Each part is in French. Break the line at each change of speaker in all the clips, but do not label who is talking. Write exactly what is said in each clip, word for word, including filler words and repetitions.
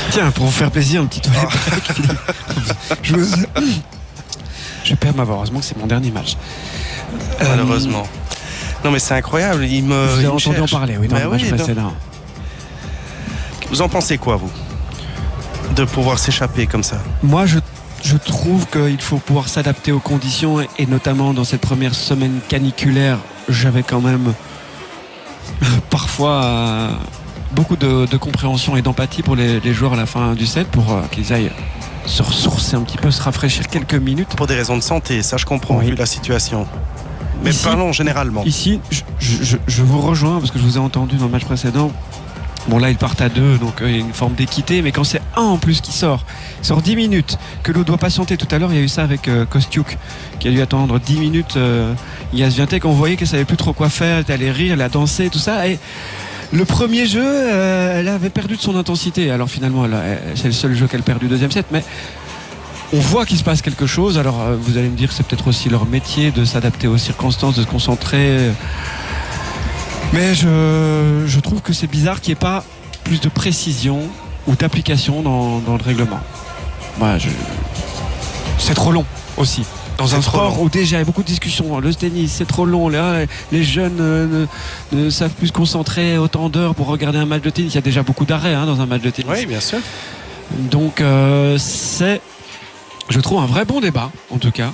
Tiens, pour vous faire plaisir, un petit toilette break. je, vous... je perds ma voix. Heureusement que c'est mon dernier match.
Malheureusement. Euh... Non mais c'est incroyable. Il me.
Vous avez
il me
entendu
cherche.
en parler, oui, dans
mais
le match
oui,
précédent.
non. Vous en pensez quoi, vous, de pouvoir s'échapper comme ça?
Moi, je, je trouve qu'il faut pouvoir s'adapter aux conditions, et notamment dans cette première semaine caniculaire, j'avais quand même parfois euh, beaucoup de, de compréhension et d'empathie pour les, les joueurs à la fin du set, pour euh, qu'ils aillent se ressourcer un petit peu, se rafraîchir quelques minutes.
Pour des raisons de santé, ça je comprends, oui. Vu la situation. Mais
ici,
parlons généralement.
Ici, je, je, je vous rejoins parce que je vous ai entendu dans le match précédent. Bon, là, ils partent à deux, donc euh, il y a une forme d'équité. Mais quand c'est un en plus qui sort, il sort dix minutes, que l'autre doit patienter. Tout à l'heure, il y a eu ça avec euh, Kostiuk, qui a dû attendre dix minutes. Euh, Yas Swiatek, on voyait qu'elle savait plus trop quoi faire. Elle allait rire, elle a dansé, tout ça. Et le premier jeu, euh, elle avait perdu de son intensité. Alors finalement, elle, elle, c'est le seul jeu qu'elle perd du deuxième set. Mais on voit qu'il se passe quelque chose. Alors, euh, vous allez me dire, c'est peut-être aussi leur métier de s'adapter aux circonstances, de se concentrer. Mais je, je trouve que c'est bizarre qu'il n'y ait pas plus de précision ou d'application dans, dans le règlement. Voilà, je... C'est trop long aussi. Dans c'est un sport long. Où déjà il y a beaucoup de discussions, le tennis c'est trop long, là, les jeunes ne, ne savent plus se concentrer autant d'heures pour regarder un match de tennis. Il y a déjà beaucoup d'arrêts hein, dans un match de tennis.
Oui, bien sûr.
Donc euh, c'est, je trouve, un vrai bon débat en tout cas.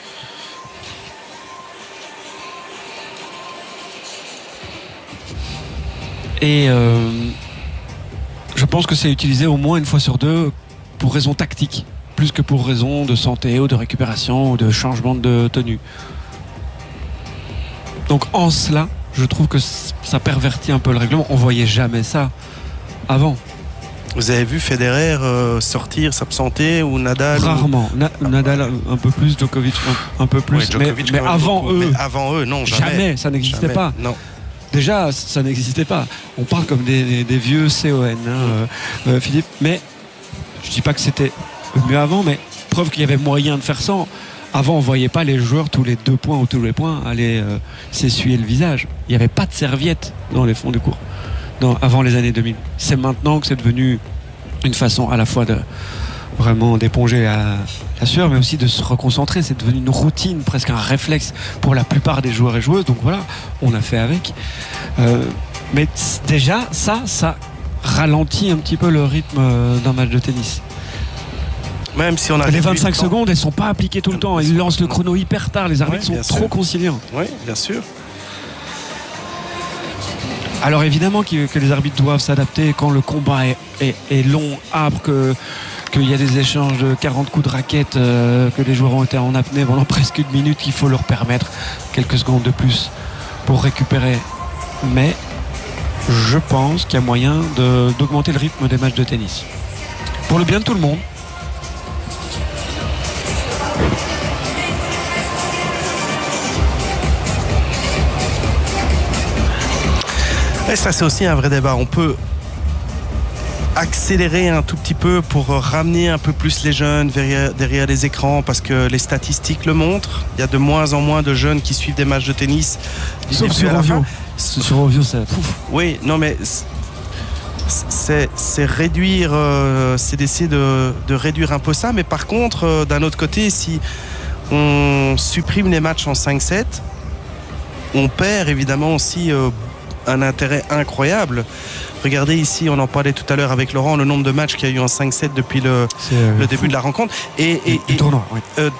Et euh, je pense que c'est utilisé au moins une fois sur deux pour raison tactique, plus que pour raison de santé ou de récupération ou de changement de tenue. Donc en cela, je trouve que ça pervertit un peu le règlement. On voyait jamais ça avant.
Vous avez vu Federer euh, sortir, s'absenter ou Nadal?
Rarement. Na- ah, Nadal un peu plus, Djokovic un, un peu plus. Oui, mais, mais avant eux,
mais avant eux, non, jamais.
Jamais, ça n'existait
jamais.
pas.
Non.
Déjà, ça n'existait pas. On parle comme des, des, des vieux C O N, hein, euh, euh, Philippe. Mais je dis pas que c'était mieux avant, mais preuve qu'il y avait moyen de faire ça. Avant, on voyait pas les joueurs tous les deux points ou tous les points aller euh, s'essuyer le visage. Il n'y avait pas de serviette dans les fonds du cours. Non, avant les années deux mille. C'est maintenant que c'est devenu une façon à la fois de vraiment d'éponger la, la sueur, mais aussi de se reconcentrer. C'est devenu une routine, presque un réflexe pour la plupart des joueurs et joueuses. Donc voilà, on a fait avec. Euh, mais déjà, ça, ça ralentit un petit peu le rythme d'un match de tennis.
Même si on a
les vingt-cinq secondes, elles ne sont pas appliquées tout le temps. Ils lancent le chrono hyper tard. Les arbitres ouais, sont trop conciliants.
Oui, bien sûr.
Alors évidemment que, que les arbitres doivent s'adapter quand le combat est, est, est long, âpre, que qu'il y a des échanges de quarante coups de raquette, euh, que les joueurs ont été en apnée pendant presque une minute, qu'il faut leur permettre quelques secondes de plus pour récupérer. Mais je pense qu'il y a moyen de, d'augmenter le rythme des matchs de tennis. Pour le bien de tout le monde.
Et ça, c'est aussi un vrai débat. On peut accélérer un tout petit peu pour ramener un peu plus les jeunes derrière, derrière les écrans parce que les statistiques le montrent. Il y a de moins en moins de jeunes qui suivent des matchs de tennis.
Sauf sur Ovio. Sur Ovio, c'est pouf.
Oui, non mais c'est, c'est réduire, euh, c'est d'essayer de, de réduire un peu ça. Mais par contre, euh, d'un autre côté, si on supprime les matchs en cinq sept, on perd évidemment aussi euh, un intérêt incroyable. Regardez ici, on en parlait tout à l'heure avec Laurent, le nombre de matchs qu'il y a eu en cinq sept depuis le, euh, le début fou. de la rencontre. Et, et,
du
et,
tournoi, oui.
euh,